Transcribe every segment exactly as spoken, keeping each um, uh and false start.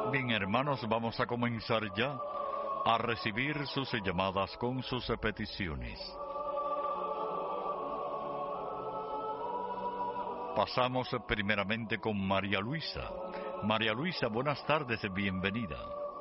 Bien, hermanos, vamos a comenzar ya a recibir sus llamadas con sus peticiones. Pasamos primeramente con María Luisa. María Luisa, buenas tardes, bienvenida.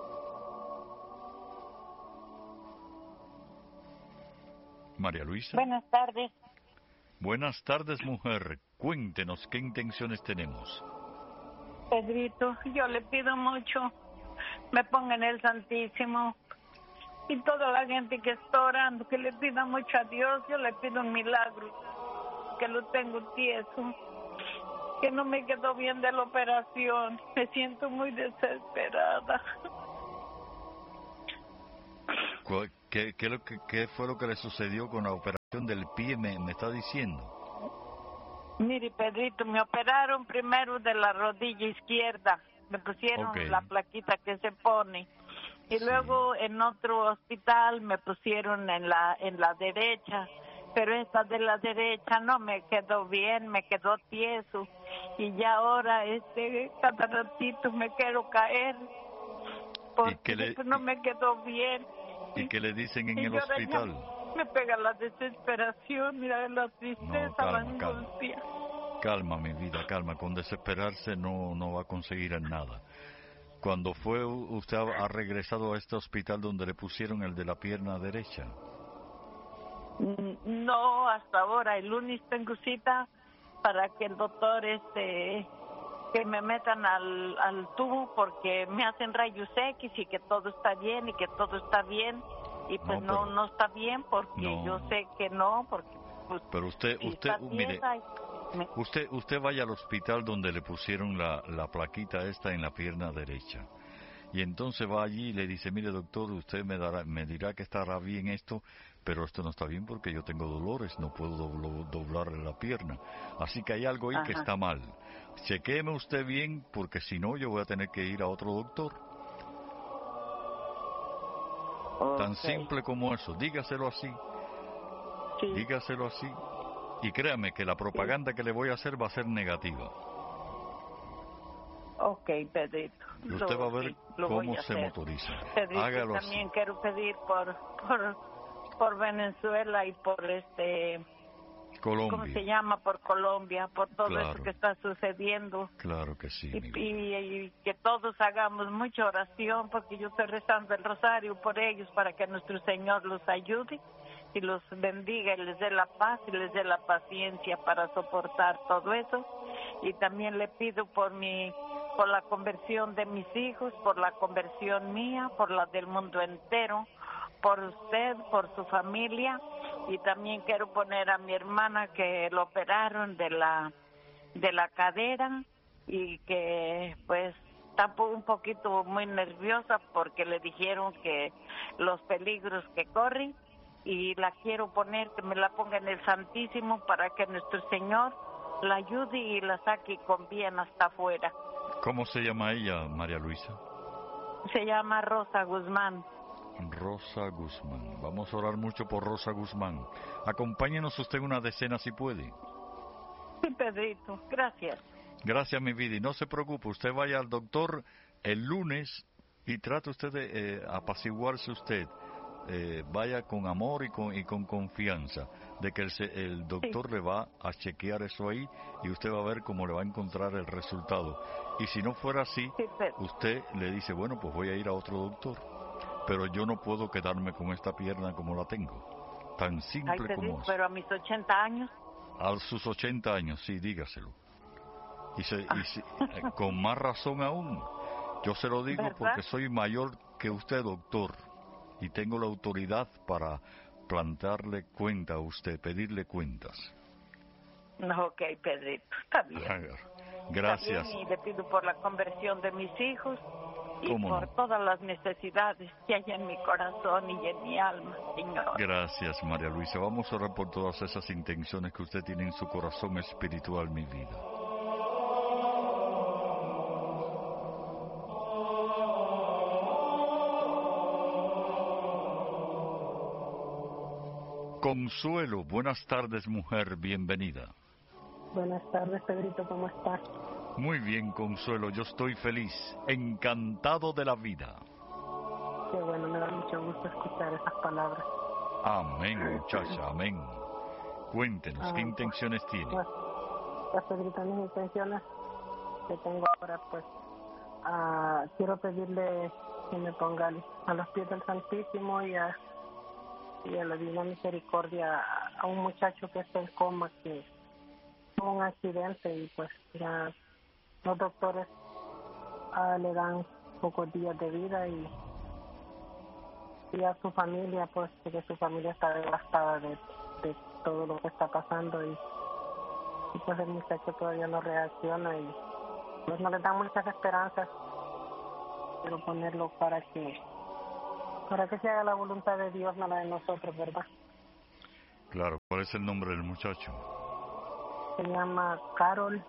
María Luisa. Buenas tardes. Buenas tardes, mujer. Cuéntenos qué intenciones tenemos. Pedrito, yo le pido mucho, me ponga en el Santísimo y toda la gente que está orando, que le pida mucho a Dios. Yo le pido un milagro, que lo tengo tieso, que no me quedó bien de la operación, me siento muy desesperada. ¿Qué, qué, lo que, qué fue lo que le sucedió con la operación del pie, me, me está diciendo? Mire, Pedrito, me operaron primero de la rodilla izquierda, me pusieron Okay. la plaquita que se pone, y Sí. luego en otro hospital me pusieron en la en la derecha, pero esta de la derecha no me quedó bien, me quedó tieso, y ya ahora este cada ratito me quiero caer, porque le, no me quedó bien. ¿Y qué le dicen en y el hospital? Me pega la desesperación, mira, la tristeza, No, calma, la angustia. Calma. calma, mi vida, calma. Con desesperarse no, no va a conseguir nada. Cuando fue usted ha regresado a este hospital donde le pusieron el de la pierna derecha? No, hasta ahora. El lunes tengo cita para que el doctor este que me metan al, al tubo, porque me hacen rayos X y que todo está bien y que todo está bien. Y pues no, no, no está bien, porque no. Yo sé que no, porque pues, pero usted, si usted, uh, mire, y... me... usted, usted vaya al hospital donde le pusieron la, la plaquita esta en la pierna derecha, y entonces va allí y le dice, mire doctor, usted me dará, me dirá que estará bien esto, pero esto no está bien porque yo tengo dolores, no puedo doblo, doblar la pierna, así que hay algo ahí Ajá. que está mal. Chequéeme usted bien, porque si no yo voy a tener que ir a otro doctor. Okay. Tan simple como eso, dígaselo así, sí. dígaselo así, y créame que la propaganda sí. que le voy a hacer va a ser negativa. Ok, Pedrito. Y usted lo, va a ver sí, cómo se motoriza. Pedrito, hágalo también así. Quiero pedir por, por, por Venezuela y por este... Colombia. ¿Cómo se llama? Por Colombia, por todo claro. eso que está sucediendo. Claro que sí. Y, y, y que todos hagamos mucha oración, porque yo estoy rezando el rosario por ellos, para que nuestro Señor los ayude y los bendiga y les dé la paz y les dé la paciencia para soportar todo eso. Y también le pido por mi, por la conversión de mis hijos, por la conversión mía, por la del mundo entero, por usted, por su familia. Y también quiero poner a mi hermana que lo operaron de la de la cadera y que pues está un poquito muy nerviosa porque le dijeron que los peligros que corre, y la quiero poner, que me la ponga en el Santísimo para que nuestro Señor la ayude y la saque con bien hasta afuera. ¿Cómo se llama ella, María Luisa? Se llama Rosa Guzmán. Rosa Guzmán. Vamos a orar mucho por Rosa Guzmán. Acompáñenos usted una decena si puede. Sí, Pedrito, gracias. Gracias, mi vida. Y no se preocupe, usted vaya al doctor el lunes y trate usted de eh, apaciguarse usted. Eh, vaya con amor y con, y con confianza de que el, el doctor sí. le va a chequear eso ahí y usted va a ver cómo le va a encontrar el resultado. Y si no fuera así, sí, usted le dice, bueno, pues voy a ir a otro doctor, pero yo no puedo quedarme con esta pierna como la tengo. Tan simple Ay, como eso. Pero a mis ochenta años. A sus ochenta años, sí, dígaselo. Y, se, y se, con más razón aún. Yo se lo digo, ¿verdad? Porque soy mayor que usted, doctor, y tengo la autoridad para plantarle cuenta a usted, pedirle cuentas. Ok, Pedrito, está bien. Gracias. Está bien, y le pido por la conversión de mis hijos y por no? todas las necesidades que hay en mi corazón y en mi alma, Señor. Gracias, María Luisa. Vamos a orar por todas esas intenciones que usted tiene en su corazón espiritual, mi vida. Consuelo, buenas tardes, mujer, bienvenida. Buenas tardes, Pedrito, ¿cómo estás? Muy bien, Consuelo, yo estoy feliz, encantado de la vida. Qué bueno, me da mucho gusto escuchar esas palabras. Amén, muchacha, amén. Cuéntenos, Ah, ¿qué intenciones tiene? Pues, pues Pedrito, mis intenciones que tengo ahora, pues, ah, quiero pedirle que me pongan a los pies del Santísimo y a, y a la Divina Misericordia a un muchacho que está en coma, que tuvo un accidente y pues ya los doctores ah, le dan pocos días de vida y, y a su familia, pues, porque su familia está devastada de, de todo lo que está pasando y, y pues el muchacho todavía no reacciona y pues no le dan muchas esperanzas. Quiero ponerlo para que para que se haga la voluntad de Dios, no la de nosotros, ¿verdad? Claro, ¿cuál es el nombre del muchacho? Se llama Carol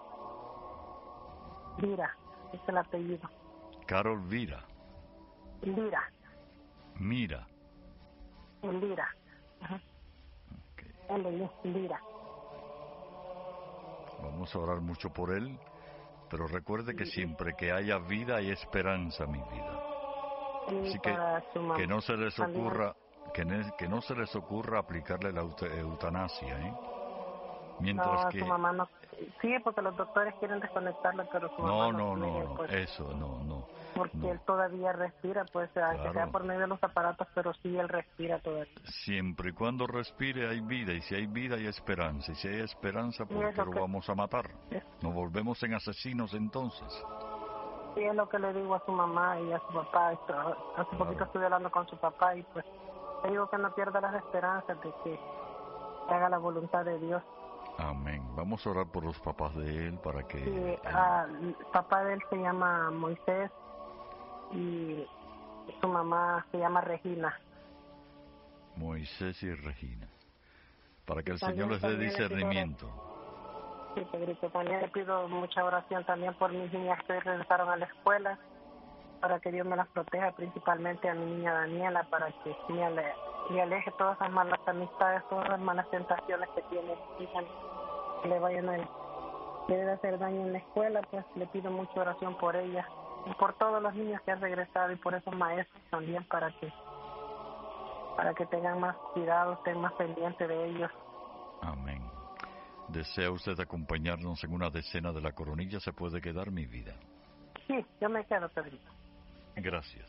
Lira, es el apellido. Carol Vira. Lira. Mira. Lira. Ajá. Okay. L, Lira. Vamos a orar mucho por él, pero recuerde que siempre que haya vida hay esperanza, mi vida. Así que que no se les ocurra que, ne, que no se les ocurra aplicarle la eutanasia, ¿eh? Mientras no, que su mamá no. Sí, porque los doctores quieren desconectarlo, pero su no, mamá no, no. No, quiere, no, pues, eso, no, no. Porque no. él todavía respira, pues, aunque Claro. sea por medio de los aparatos, pero sí él respira todavía. Siempre y cuando respire hay vida, y si hay vida hay esperanza, y si hay esperanza, ¿por qué lo que... vamos a matar? Es... ¿Nos volvemos en asesinos entonces? Sí, es lo que le digo a su mamá y a su papá. Esto, hace claro. poquito estuve hablando con su papá y pues le digo que no pierda las esperanzas de que haga la voluntad de Dios. Amén. Vamos a orar por los papás de él para que... Sí, él... ah, el papá de él se llama Moisés y su mamá se llama Regina. Moisés y Regina. Para que y el Señor les dé discernimiento. Sí, Pedrito, también le pido mucha oración también por mis niñas que regresaron a la escuela, para que Dios me las proteja, principalmente a mi niña Daniela, para que me ale, le aleje todas esas malas amistades, todas las malas tentaciones que tiene, que le vayan a querer hacer daño en la escuela. Pues le pido mucha oración por ella y por todos los niños que han regresado y por esos maestros también, para que para que tengan más cuidado, estén más pendientes de ellos. Amén. ¿Desea usted acompañarnos en una decena de la coronilla? ¿Se puede quedar, mi vida? Sí, yo me quedo, Pedrito. Gracias.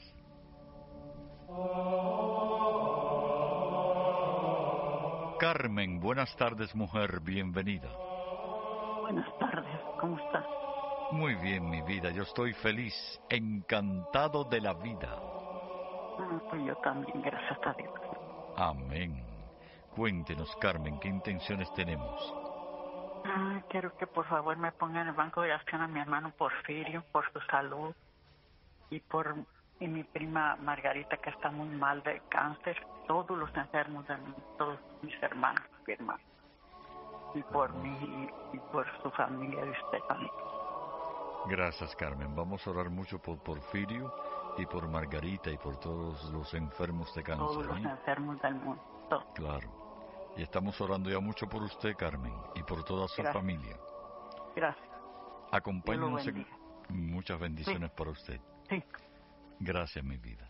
Carmen, buenas tardes, mujer, bienvenida. Buenas tardes, ¿cómo estás? Muy bien, mi vida, yo estoy feliz, encantado de la vida. Ah, pues yo también, gracias a Dios. Amén. Cuéntenos, Carmen, ¿qué intenciones tenemos? Ah, quiero que por favor me pongan en el banco de oración a mi hermano Porfirio por su salud y por y mi prima Margarita, que está muy mal de cáncer, todos los enfermos de mí, todos mis hermanos, mi hermano, y por mí y, y por su familia de usted también. Gracias, Carmen. Vamos a orar mucho por Porfirio y por Margarita y por todos los enfermos de cáncer. Todos los ¿eh? enfermos del mundo. Todos. Claro. Y estamos orando ya mucho por usted, Carmen, y por toda su Gracias. familia. Gracias. Acompáñenos en muchas bendiciones sí. para usted. Sí. Gracias, mi vida.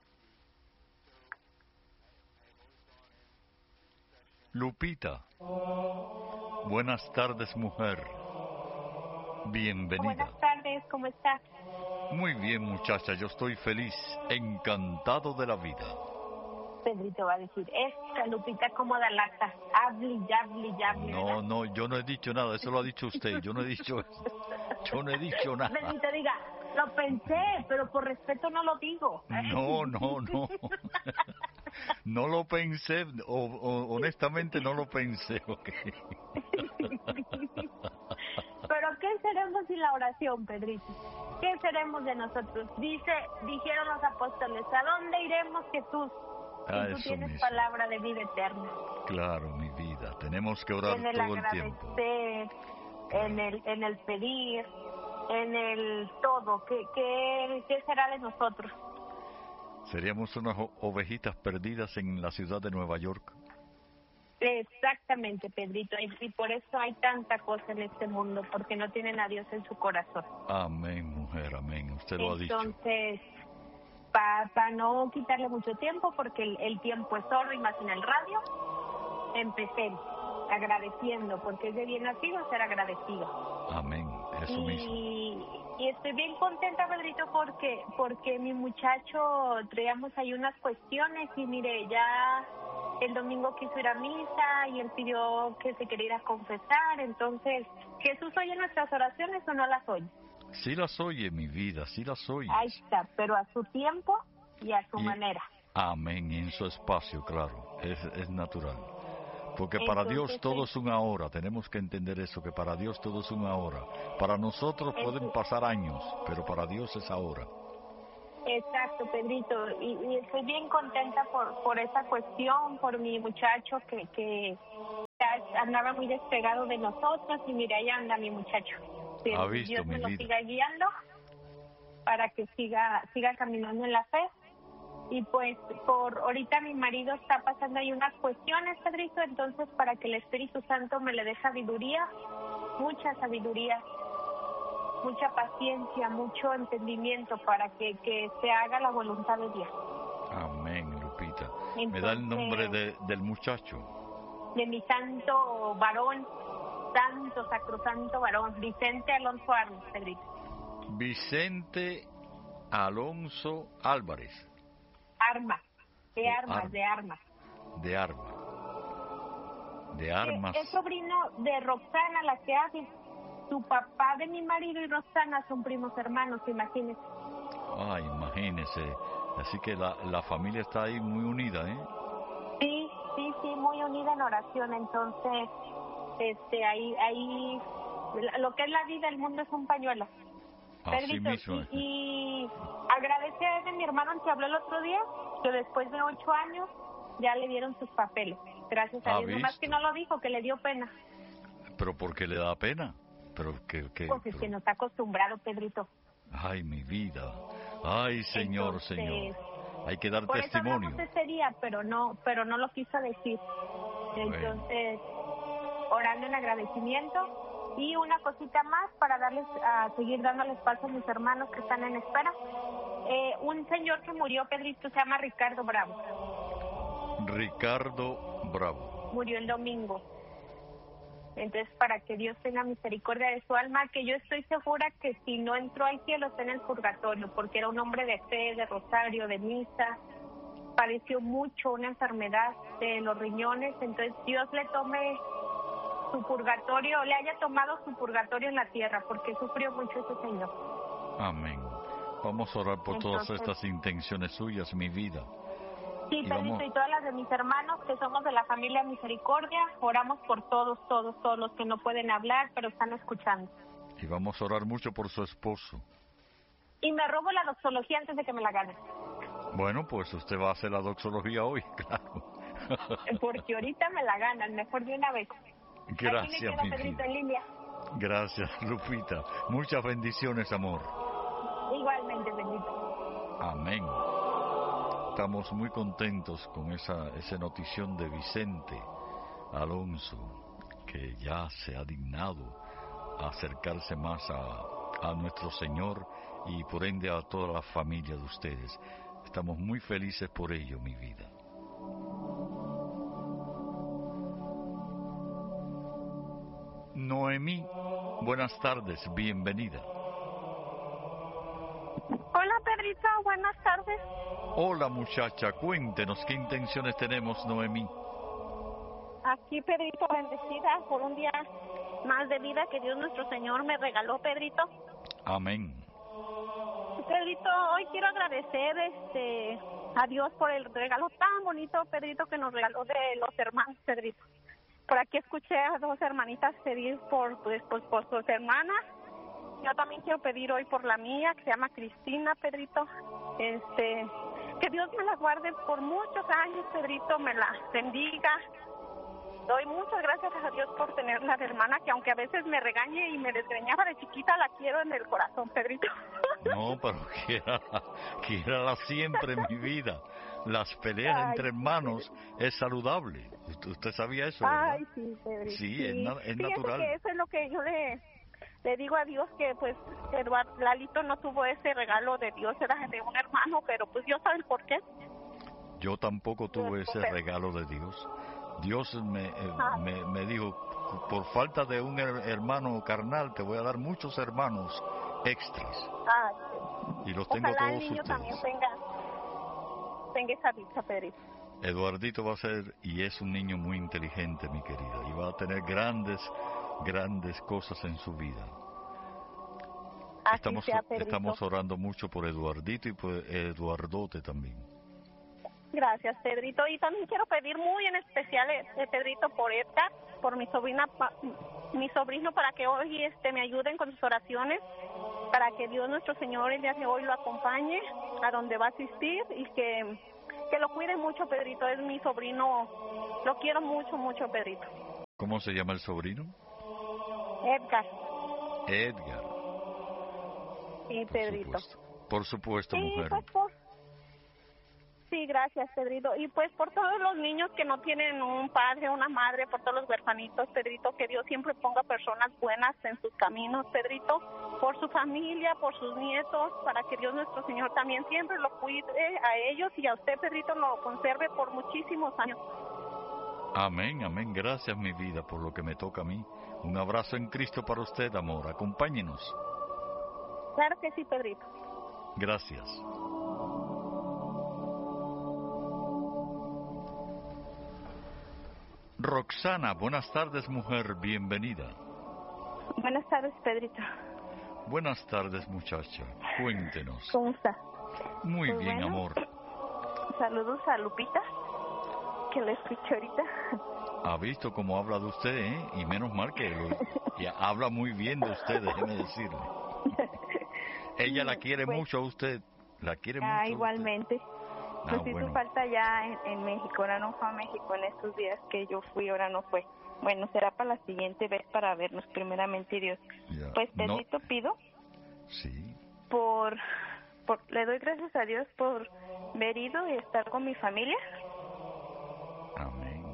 Lupita. Buenas tardes, mujer. Bienvenida. Buenas tardes, ¿cómo estás? Muy bien, muchacha, yo estoy feliz, encantado de la vida. Pedrito va a decir, esta Lupita como da lata, hable y hable y hable. No, no, yo no he dicho nada, eso lo ha dicho usted, yo no he dicho eso. Yo no he dicho nada. Pedrito diga, lo pensé, pero por respeto no lo digo. No, no, no. No lo pensé, o, o, honestamente no lo pensé, ok. Pero ¿qué seremos sin la oración, Pedrito? ¿Qué seremos de nosotros? Dice, dijeron los apóstoles, ¿a dónde iremos, Jesús? Ah, y tú tienes mismo. Palabra de vida eterna. Claro, mi vida, tenemos que orar en el todo el tiempo. Agradecer, en el, en el pedir, en el todo. ¿Qué, qué, qué será de nosotros? Seríamos unas ovejitas perdidas en la ciudad de Nueva York. Exactamente, Pedrito, y, y por eso hay tanta cosa en este mundo, porque no tienen a Dios en su corazón. Amén, mujer, amén. Usted lo ha dicho. Entonces, para pa no quitarle mucho tiempo, porque el, el tiempo es oro y más en el radio, empecemos agradeciendo, porque es de bien nacido ser agradecido. Amén, eso y, mismo. Y estoy bien contenta, Pedrito, porque porque mi muchacho traíamos ahí unas cuestiones y mire, ya el domingo quiso ir a misa y él pidió que se quería ir a confesar. Entonces, ¿Jesús oye nuestras oraciones o no las oye? Sí las oye, mi vida, sí las oye. Ahí está, pero a su tiempo y a su y, manera. Amén, en su espacio, claro, es, es natural. Porque Entonces, para Dios todo es una hora, tenemos que entender eso, que para Dios todo es una hora. Para nosotros pueden pasar años, pero para Dios es ahora. Exacto, Pedrito, y, y estoy bien contenta por por esa cuestión, por mi muchacho que, que andaba muy despegado de nosotros, y mira, ahí anda mi muchacho. Ha visto, Dios mi me lo vida. siga guiando para que siga siga caminando en la fe. Y pues por ahorita mi marido está pasando ahí unas cuestiones, Pedrito, entonces para que el Espíritu Santo me le dé sabiduría, mucha sabiduría, mucha paciencia, mucho entendimiento para que, que se haga la voluntad de Dios. Amén, Lupita. Entonces, ¿me da el nombre de, del muchacho? De mi santo varón, santo, sacrosanto varón, Vicente Alonso Armas, Pedrito. Vicente Alonso Álvarez. Armas, de oh, armas, ar- de armas. De armas. De armas. Es, es sobrino de Roxana, la que habla. Su papá de mi marido y Roxana son primos hermanos, imagínese. Ah, imagínese. Así que la, la familia está ahí muy unida, ¿eh? Sí, sí, sí, muy unida en oración. Entonces, este, ahí, ahí, lo que es la vida, el mundo es un pañuelo. Así Pedrito, mismo. y, y agradecer a mi hermano que habló el otro día, que después de ocho años ya le dieron sus papeles. Gracias a ¿Ha Dios, nomás visto? que no lo dijo, que le dio pena. ¿Pero por qué le da pena? Pero que, que, Pues es pero- que no está acostumbrado, Pedrito. Ay, mi vida. Ay, Señor, Entonces, Señor. Hay que dar Por eso testimonio. hablamos ese día, pero no, pero no lo quiso decir. Entonces, orando en agradecimiento. Y una cosita más para darles, a seguir dándoles paso a mis hermanos que están en espera. Eh, un señor que murió, Pedrito, se llama Ricardo Bravo. Ricardo Bravo. Murió el domingo. Entonces, para que Dios tenga misericordia de su alma, que yo estoy segura que si no entró al cielo está en el purgatorio, porque era un hombre de fe, de rosario, de misa, padeció mucho una enfermedad de los riñones, entonces Dios le tome su purgatorio, le haya tomado su purgatorio en la tierra, porque sufrió mucho ese señor. Amén. Vamos a orar por Entonces, todas estas intenciones suyas, mi vida. Sí, Y Pedrito, vamos- y todas las de mis hermanos que somos de la familia Misericordia, oramos por todos, todos, todos los que no pueden hablar, pero están escuchando. Y vamos a orar mucho por su esposo. Y me robo la doxología antes de que me la ganen, Bueno, pues usted va a hacer la doxología hoy, claro. porque ahorita me la ganan, mejor de una vez. Aquí me Gracias, quedo, mi Pedrito, vida. en línea. Gracias, Lupita. Muchas bendiciones, amor. Igualmente, bendito. Amén. Estamos muy contentos con esa, esa notición de Vicente Alonso, que ya se ha dignado a acercarse más a, a nuestro Señor y por ende a toda la familia de ustedes. Estamos muy felices por ello, mi vida. Noemí, buenas tardes, bienvenida. Hola, Pedrito, buenas tardes. Hola muchacha, cuéntenos qué intenciones tenemos, Noemí. Aquí, Pedrito, bendecida por un día más de vida que Dios nuestro Señor me regaló, Pedrito. Amén. Pedrito, hoy quiero agradecer este a Dios por el regalo tan bonito, Pedrito, que nos regaló de los hermanos, Pedrito. Por aquí escuché a dos hermanitas pedir por, pues, pues, por sus hermanas. Yo también quiero pedir hoy por la mía, que se llama Cristina, Pedrito. Este, que Dios me la guarde por muchos años, Pedrito, me la bendiga. Doy muchas gracias a Dios por tenerla de hermana, que aunque a veces me regañe y me desgreñaba de chiquita, la quiero en el corazón, Pedrito. No, pero quiérala, quiérala siempre en mi vida. Las peleas Ay, entre hermanos es saludable. ¿Usted, usted sabía eso, verdad? Ay, sí, Pedrito. Sí, es, na- es Fíjese natural. que eso es lo que yo le, le digo a Dios, que pues Eduardo, Lalito no tuvo ese regalo de Dios, era de un hermano, pero pues Dios sabe el por qué. Yo tampoco tuve ese Pero- regalo de Dios. Dios me, eh, Ah. me, me dijo, por falta de un her- hermano carnal, te voy a dar muchos hermanos extras. Ay, Y los tengo ojalá el todos niño también ustedes. tenga, tenga esa dicha, Pedrito. Eduardito va a ser y es un niño muy inteligente, mi querida, y va a tener grandes, grandes cosas en su vida. Así Estamos, sea, Pedrito. estamos orando mucho por Eduardito y por Eduardote también. Gracias, Pedrito. Y también quiero pedir muy en especial, eh, Pedrito, por Edgar, por mi sobrina, pa- mi sobrino, para que hoy este me ayuden con sus oraciones, para que Dios nuestro Señor el día de hoy lo acompañe a donde va a asistir y que, que lo cuide mucho, Pedrito. Es mi sobrino, lo quiero mucho, mucho, Pedrito. ¿Cómo se llama el sobrino? Edgar, Edgar. sí, Por Pedrito. supuesto, por supuesto, Sí, mujer. pues, por- sí, gracias, Pedrito. Y pues por todos los niños que no tienen un padre, una madre, por todos los huerfanitos, Pedrito, que Dios siempre ponga personas buenas en sus caminos, Pedrito, por su familia, por sus nietos, para que Dios nuestro Señor también siempre lo cuide a ellos y a usted, Pedrito, lo conserve por muchísimos años. Amén, amén. Gracias, mi vida, por lo que me toca a mí. Un abrazo en Cristo para usted, amor. Acompáñenos. Claro que sí, Pedrito. Gracias. Roxana, buenas tardes, mujer. Bienvenida. Buenas tardes, Pedrito. Buenas tardes, muchacha. Cuéntenos. ¿Cómo está? Muy Pues bien, bueno. amor. Saludos a Lupita, que la escucho ahorita. Ha visto cómo habla de usted, ¿eh? Y menos mal que lo- y habla muy bien de usted, déjeme decirle. Ella la quiere Pues- mucho a usted. La quiere mucho. a Ah, usted. igualmente. Ah, Pues hizo bueno. falta ya en, en México, ahora no fue a México en estos días que yo fui, ahora no fue. Bueno, será para la siguiente vez para vernos, primeramente Dios. Ya. Pues No- Pedrito, pido Sí. por, por, le doy gracias a Dios por haber ido y estar con mi familia. Amén.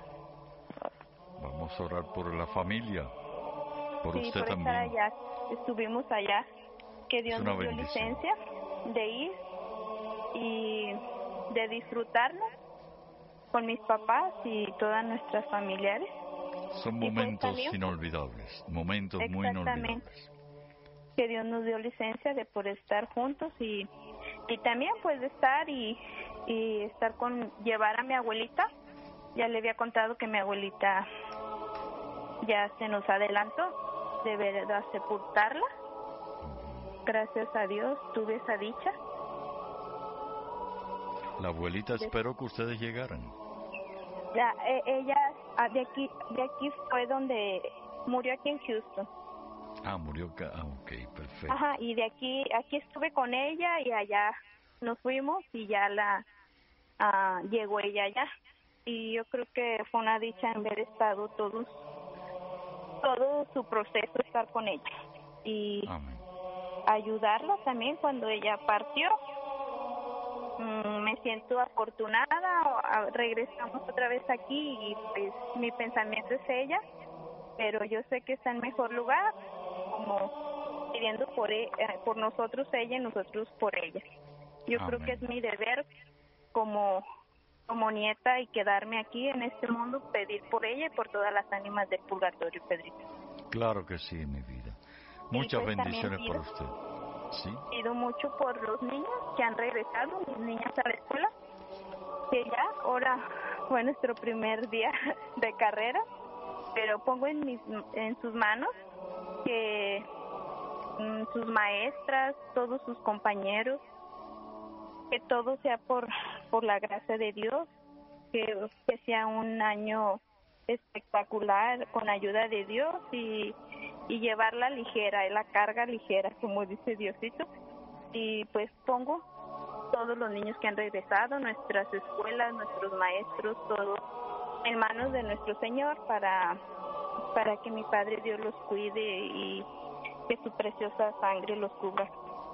Vamos a orar por la familia. Por Sí, usted por también. estar allá, estuvimos allá, que Dios Es una nos dio bendición. licencia de ir y de disfrutarlo con mis papás y todas nuestras familiares. Son Y pues momentos también- inolvidables. Momentos muy Exactamente. inolvidables. Que Dios nos dio licencia de por estar juntos y, y también pues de estar y, y estar con, llevar a mi abuelita. Ya le había contado que mi abuelita ya se nos adelantó, de verdad sepultarla. Gracias a Dios tuve esa dicha. La abuelita esperó que ustedes llegaran. Ya, e- ella ah, de aquí de aquí fue donde murió, aquí en Houston. Ah, murió. ca- Ah, ok, perfecto. Ajá, y de aquí aquí estuve con ella y allá nos fuimos y ya la ah, llegó ella allá. Y yo creo que fue una dicha haber estado todos todo su proceso, estar con ella y Amén. ayudarla también cuando ella partió. Mm, me siento afortunada, a- regresamos otra vez aquí y pues mi pensamiento es ella, pero yo sé que está en mejor lugar, como pidiendo por e- eh, por nosotros ella y nosotros por ella. Yo creo Amén. que es mi deber como como nieta y quedarme aquí en este mundo, pedir por ella y por todas las ánimas del purgatorio, Pedrito. Claro que sí, mi vida. Muchas pues, bendiciones también para pido- usted. ¿Sí? Pido mucho por los niños que han regresado, mis niñas a la escuela, que ya ahora fue nuestro primer día de carrera, pero pongo en mis en sus manos que mm, sus maestras, todos sus compañeros, que todo sea por por la gracia de Dios, que, que sea un año espectacular con ayuda de Dios y, y llevarla ligera, la carga ligera, como dice Diosito. Y pues pongo todos los niños que han regresado, nuestras escuelas, nuestros maestros, todo en manos de nuestro Señor para, para que mi Padre Dios los cuide y que su preciosa sangre los cubra.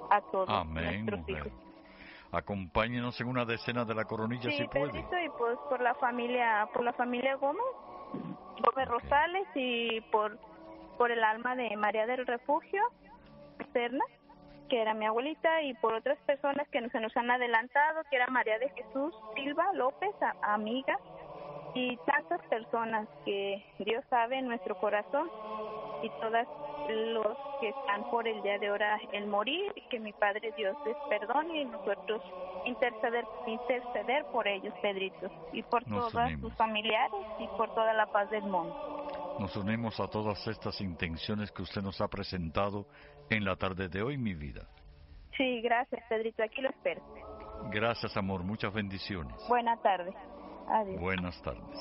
a todos Amén, nuestros mujer. hijos. Acompáñenos en una decena de la coronilla Sí, si puede. Pedrito, y pues por la familia, por la familia Gómez, Gómez Okay. Rosales, y por por el alma de María del Refugio Serna, que era mi abuelita, y por otras personas que se nos han adelantado, que era María de Jesús Silva López, a- amiga, y tantas personas que Dios sabe en nuestro corazón, y todas los que están por el día de ahora el morir, y que mi Padre Dios les perdone, y nosotros interceder interceder por ellos, Pedrito, y por Nos todas unimos. sus familiares y por toda la paz del mundo. Nos unimos a todas estas intenciones que usted nos ha presentado en la tarde de hoy, mi vida. Sí, gracias, Pedrito, aquí lo espero. Gracias, amor. Muchas bendiciones. Buena tarde. Adiós. Buenas tardes.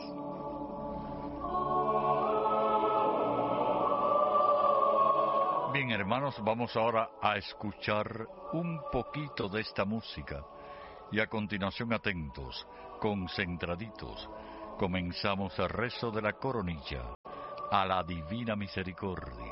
Bien, hermanos, vamos ahora a escuchar un poquito de esta música y a continuación atentos, concentraditos, comenzamos el rezo de la coronilla a la Divina Misericordia.